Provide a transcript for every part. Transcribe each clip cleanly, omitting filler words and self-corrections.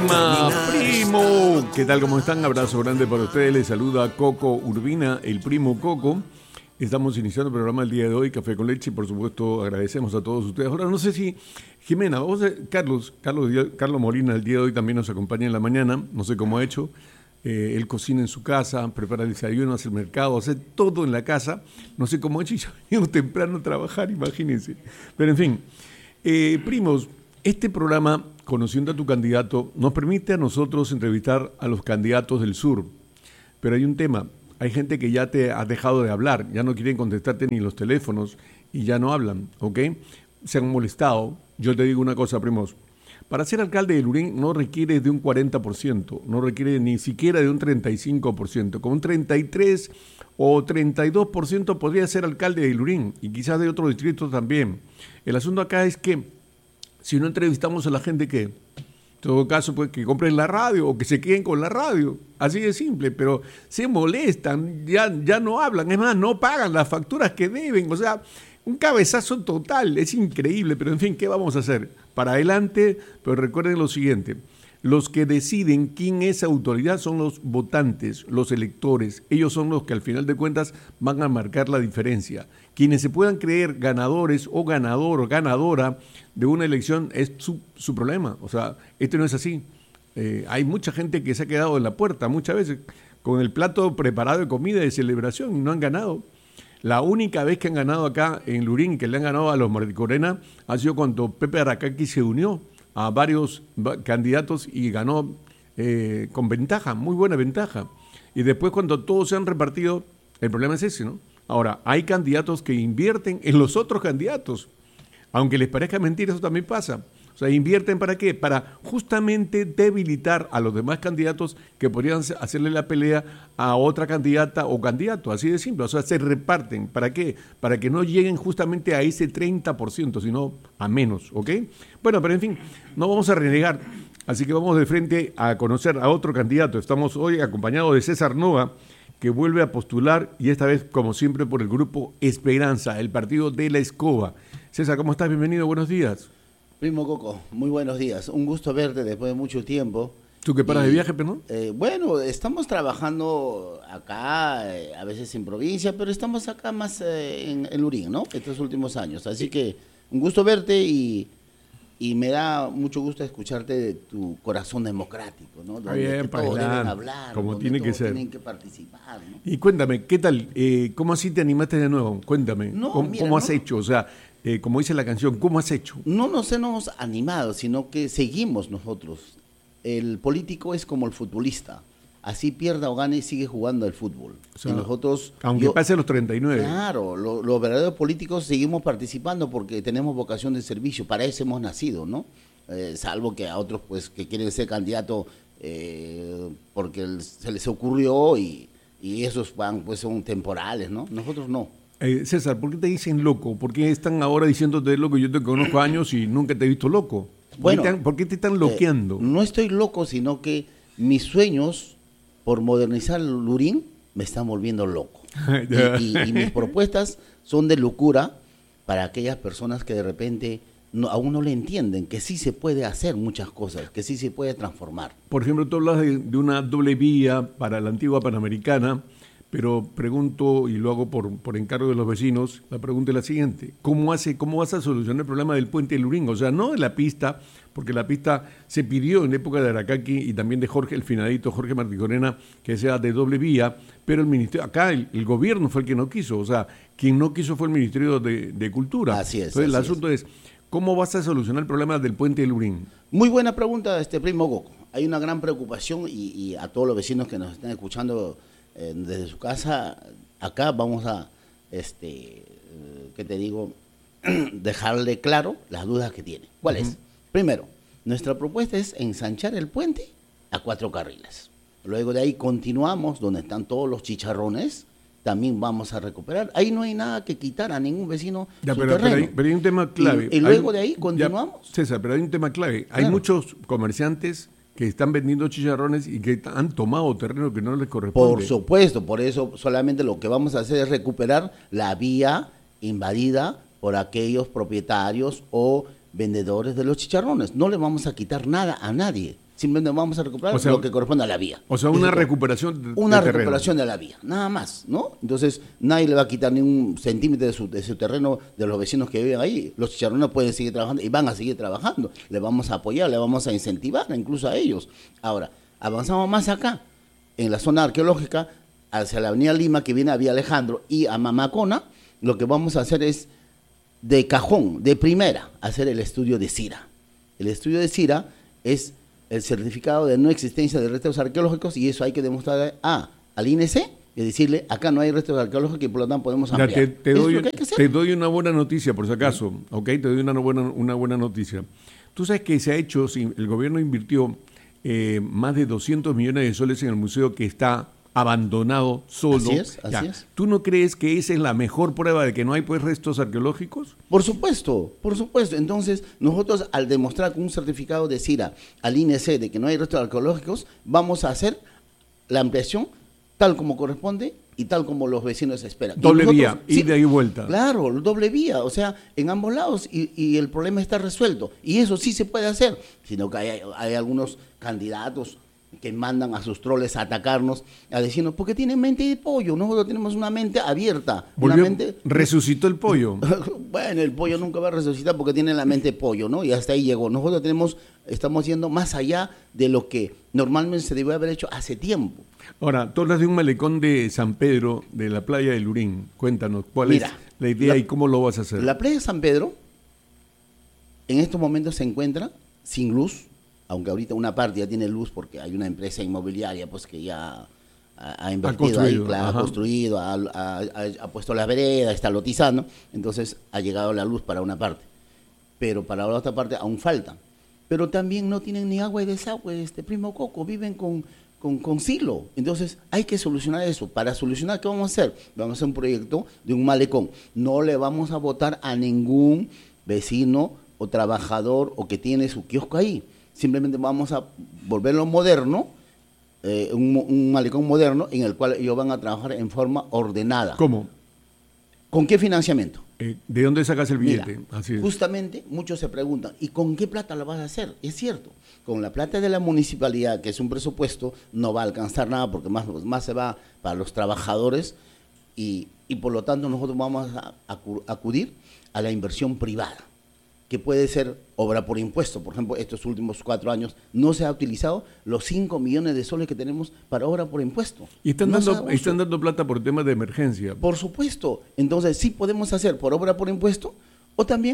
Primo, ¿qué tal? ¿Cómo están? Abrazo grande para ustedes. Les saluda Coco Urbina, el primo Coco. Estamos iniciando el programa el día de hoy, Café con Leche, y por supuesto agradecemos a todos ustedes. Ahora, no sé si, Jimena, Carlos Molina el día de hoy también nos acompaña en la mañana, no sé cómo ha hecho. Él cocina en su casa, prepara el desayuno, hace el mercado, hace todo en la casa. No sé cómo ha hecho y ya venimos temprano a trabajar, imagínense. Pero en fin, primos, este programa, Conociendo a tu candidato, nos permite a nosotros entrevistar a los candidatos del sur. Pero hay un tema, hay gente que ya te ha dejado de hablar, ya no quieren contestarte ni los teléfonos y ya no hablan, ¿ok? Se han molestado. Yo te digo una cosa, primos. Para ser alcalde de Lurín no requiere de un 40%, no requiere ni siquiera de un 35%. Con un 33 o 32% podría ser alcalde de Lurín y quizás de otro distrito también. El asunto acá es que si no entrevistamos a la gente que, en todo caso, pues que compren la radio o que se queden con la radio, así de simple, pero se molestan, ya no hablan, es más, no pagan las facturas que deben, o sea, un cabezazo total, es increíble, pero en fin, ¿qué vamos a hacer? Para adelante, pero recuerden lo siguiente, los que deciden quién es autoridad son los votantes, los electores, ellos son los que al final de cuentas van a marcar la diferencia. Quienes se puedan creer ganadores o ganador o ganadora de una elección es su problema, o sea, esto no es así. Hay mucha gente que se ha quedado en la puerta muchas veces con el plato preparado de comida de celebración y no han ganado. La única vez que han ganado acá en Lurín, que le han ganado a los Marticorena, ha sido cuando Pepe Aracaki se unió a varios candidatos y ganó con ventaja, muy buena ventaja. Y después cuando todos se han repartido, el problema es ese, ¿no? Ahora, hay candidatos que invierten en los otros candidatos. Aunque les parezca mentira, eso también pasa. O sea, ¿invierten para qué? Para justamente debilitar a los demás candidatos que podrían hacerle la pelea a otra candidata o candidato, así de simple. O sea, se reparten. ¿Para qué? Para que no lleguen justamente a ese 30%, sino a menos, ¿ok? Bueno, pero en fin, no vamos a renegar. Así que vamos de frente a conocer a otro candidato. Estamos hoy acompañados de César Nova, que vuelve a postular y esta vez, como siempre, por el grupo Esperanza, el partido de la Escoba. César, ¿cómo estás? Bienvenido, buenos días. Primo Coco, muy buenos días. Un gusto verte después de mucho tiempo. ¿Tú que paras de viaje, pero no? Bueno, estamos trabajando acá, a veces en provincia, pero estamos acá más en Lurín, ¿no? Estos últimos años. Así que un gusto verte y me da mucho gusto escucharte de tu corazón democrático, ¿no? Donde bien, todos deben hablar, como donde tiene todos que ser. Tienen que participar, ¿no? Y cuéntame, ¿qué tal? ¿Cómo así te animaste de nuevo? Cuéntame, No, ¿cómo has hecho? O sea, como dice la canción, ¿cómo has hecho? No nos hemos animado, sino que seguimos nosotros. El político es como el futbolista. Así pierda o gane, sigue jugando al fútbol. O sea, y nosotros, aunque pase los 39. Claro, los verdaderos políticos seguimos participando porque tenemos vocación de servicio. Para eso hemos nacido, ¿no? Salvo que a otros pues que quieren ser candidato porque se les ocurrió y esos van pues son temporales, ¿no? Nosotros no. César, ¿por qué te dicen loco? ¿Por qué están ahora diciéndote loco? Yo te conozco años y nunca te he visto loco. Bueno, ¿Por qué te están loqueando? No estoy loco, sino que mis sueños por modernizar Lurín me están volviendo loco. y mis propuestas son de locura para aquellas personas que de repente aún no le entienden, que sí se puede hacer muchas cosas, que sí se puede transformar. Por ejemplo, tú hablas de una doble vía para la antigua Panamericana, pero pregunto, y lo hago por encargo de los vecinos, la pregunta es la siguiente: ¿cómo vas a solucionar el problema del puente de Lurín? O sea, no de la pista, porque la pista se pidió en la época de Aracaki y también de Jorge, el finadito Jorge Marticorena, que sea de doble vía, pero el ministerio, acá el gobierno fue el que no quiso, o sea, quien no quiso fue el Ministerio de Cultura. Así es. Entonces, el asunto es, ¿cómo vas a solucionar el problema del puente de Lurín? Muy buena pregunta, primo Goku. Hay una gran preocupación y a todos los vecinos que nos están escuchando desde su casa, acá vamos a, ¿qué te digo? Dejarle claro las dudas que tiene. ¿Cuál es? Primero, nuestra propuesta es ensanchar el puente a 4 carriles. Luego de ahí continuamos donde están todos los chicharrones, también vamos a recuperar. Ahí no hay nada que quitar a ningún vecino su terreno. Pero hay un tema clave. Y luego de ahí continuamos. César, pero hay un tema clave. Claro. Hay muchos comerciantes que están vendiendo chicharrones y que han tomado terreno que no les corresponde. Por supuesto, por eso solamente lo que vamos a hacer es recuperar la vía invadida por aquellos propietarios o vendedores de los chicharrones. No le vamos a quitar nada a nadie, simplemente vamos a recuperar lo que corresponde a la vía. O sea, una recuperación de la vía, nada más, ¿no? Entonces, nadie le va a quitar ni un centímetro de su terreno de los vecinos que viven ahí. Los chicharrones pueden seguir trabajando y van a seguir trabajando. Le vamos a apoyar, le vamos a incentivar incluso a ellos. Ahora, avanzamos más acá, en la zona arqueológica, hacia la avenida Lima, que viene a Vía Alejandro, y a Mamacona, lo que vamos a hacer es, de cajón, de primera, hacer el estudio de CIRA. El estudio de CIRA es el certificado de no existencia de restos arqueológicos, y eso hay que demostrar al INC y decirle, acá no hay restos arqueológicos y por lo tanto podemos ampliar. Te doy una buena noticia, por si acaso, ¿ok? Te doy una buena noticia. Tú sabes que se ha hecho, el gobierno invirtió más de 200 millones de soles en el museo que está abandonado, solo. Así es. ¿Tú no crees que esa es la mejor prueba de que no hay pues restos arqueológicos? Por supuesto. Entonces, nosotros al demostrar con un certificado de CIRA al INC de que no hay restos arqueológicos, vamos a hacer la ampliación tal como corresponde y tal como los vecinos esperan. Doble vía, ida y vuelta. Claro, doble vía, o sea, en ambos lados y el problema está resuelto. Y eso sí se puede hacer, sino que hay algunos candidatos que mandan a sus troles a atacarnos, a decirnos, porque tienen mente de pollo, nosotros tenemos una mente abierta. ¿Resucitó el pollo? Bueno, el pollo nunca va a resucitar porque tiene la mente de pollo, ¿no? Y hasta ahí llegó. Nosotros estamos yendo más allá de lo que normalmente se debió haber hecho hace tiempo. Ahora, tú hablas de un malecón de San Pedro, de la playa de Lurín. Cuéntanos, ¿cuál es la idea y cómo lo vas a hacer? La playa de San Pedro, en estos momentos se encuentra sin luz, aunque ahorita una parte ya tiene luz porque hay una empresa inmobiliaria pues que ya ha invertido ahí, ha construido, ha puesto las veredas, está lotizando, entonces ha llegado la luz para una parte, pero para la otra parte aún falta. Pero también no tienen ni agua y desagüe, primo Coco, viven con silo, entonces hay que solucionar eso. Para solucionar, ¿qué vamos a hacer? Vamos a hacer un proyecto de un malecón, no le vamos a votar a ningún vecino o trabajador o que tiene su kiosco ahí. Simplemente vamos a volverlo moderno, un malecón moderno en el cual ellos van a trabajar en forma ordenada. ¿Cómo? ¿Con qué financiamiento? ¿De dónde sacas el billete? Mira, así es. Justamente muchos se preguntan, ¿y con qué plata lo vas a hacer? Es cierto, con la plata de la municipalidad, que es un presupuesto, no va a alcanzar nada porque más se va para los trabajadores y por lo tanto nosotros vamos a acudir a la inversión privada, que puede ser obra por impuesto. Por ejemplo, estos últimos 4 años no se ha utilizado los 5 millones de soles que tenemos para obra por impuesto. ¿Y están dando plata por temas de emergencia? Por supuesto. Entonces, sí podemos hacer por obra por impuesto o también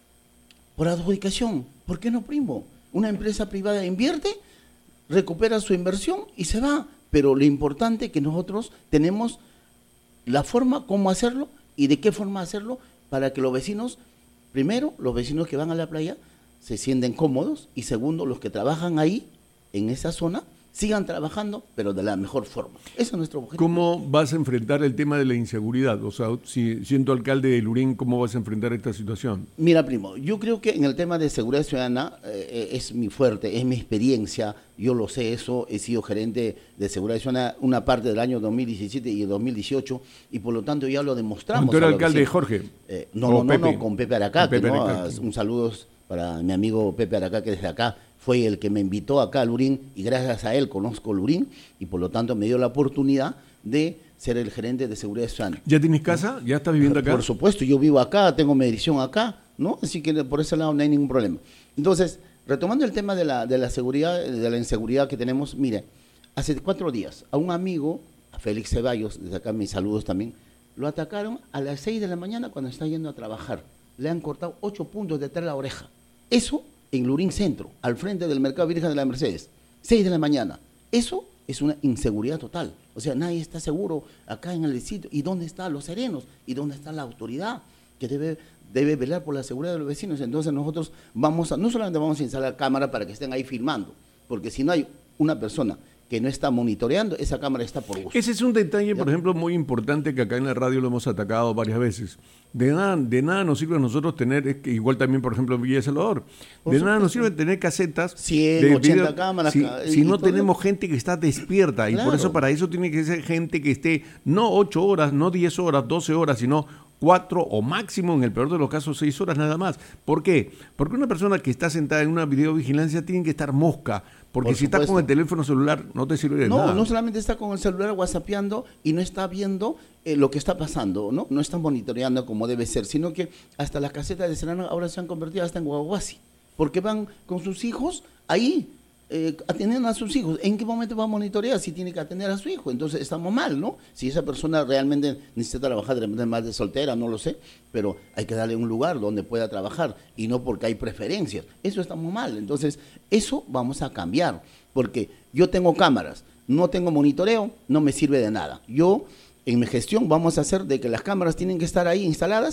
por adjudicación. ¿Por qué no, primo? Una empresa privada invierte, recupera su inversión y se va. Pero lo importante es que nosotros tenemos la forma cómo hacerlo y de qué forma hacerlo para que los vecinos... Primero, los vecinos que van a la playa se sienten cómodos y segundo, los que trabajan ahí, en esa zona, sigan trabajando, pero de la mejor forma. Ese es nuestro objetivo. ¿Cómo vas a enfrentar el tema de la inseguridad? O sea, siendo alcalde de Lurín, ¿cómo vas a enfrentar esta situación? Mira, primo, yo creo que en el tema de seguridad ciudadana es mi fuerte, es mi experiencia, yo lo sé eso, he sido gerente de seguridad ciudadana una parte del año 2017 y el 2018 y por lo tanto ya lo demostramos. ¿Tú eras alcalde, Jorge? No, con Pepe Aracá, un saludo para mi amigo Pepe Aracá, que desde acá fue el que me invitó acá a Lurín y gracias a él conozco Lurín y por lo tanto me dio la oportunidad de ser el gerente de seguridad ciudadana. ¿Ya tienes casa? ¿Ya estás viviendo acá? Por supuesto, yo vivo acá, tengo medición acá, ¿no? Así que por ese lado no hay ningún problema. Entonces, retomando el tema de la seguridad, de la inseguridad que tenemos, mire, hace 4 días a un amigo, a Félix Ceballos, desde acá mis saludos también, lo atacaron a las 6 de la mañana cuando está yendo a trabajar. Le han cortado 8 puntos detrás de la oreja. Eso en Lurín Centro, al frente del Mercado Virgen de la Mercedes, 6 de la mañana. Eso es una inseguridad total. O sea, nadie está seguro acá en el sitio. ¿Y dónde están los serenos? ¿Y dónde está la autoridad que debe velar por la seguridad de los vecinos? Entonces nosotros no solamente vamos a instalar cámara para que estén ahí filmando, porque si no hay una persona que no está monitoreando, esa cámara está por gusto. Ese es un detalle, por ejemplo, muy importante que acá en la radio lo hemos atacado varias veces. De nada nos sirve a nosotros tener, igual también, por ejemplo, en Villa de Salvador, nada nos sirve tener casetas 100, 80 cámaras. Si no tenemos gente que está despierta, y por eso para eso tiene que ser gente que esté no 8 horas, no 10 horas, 12 horas, sino 4 o máximo, en el peor de los casos, 6 horas nada más. ¿Por qué? Porque una persona que está sentada en una videovigilancia tiene que estar mosca, porque Por si supuesto. está con el teléfono celular no te sirve de No, nada. no solamente está con el celular whatsappeando y no está viendo lo que está pasando, ¿no? No está monitoreando como debe ser, sino que hasta las casetas de Serrano ahora se han convertido hasta en guaguasi, porque van con sus hijos ahí, atendiendo a sus hijos. ¿En qué momento va a monitorear si tiene que atender a su hijo? Entonces estamos mal, ¿no? Si esa persona realmente necesita trabajar, de repente más de soltera, no lo sé, pero hay que darle un lugar donde pueda trabajar y no porque hay preferencias. Eso estamos mal. Entonces, eso vamos a cambiar, porque yo tengo cámaras, no tengo monitoreo, no me sirve de nada. Yo, en mi gestión, vamos a hacer de que las cámaras tienen que estar ahí instaladas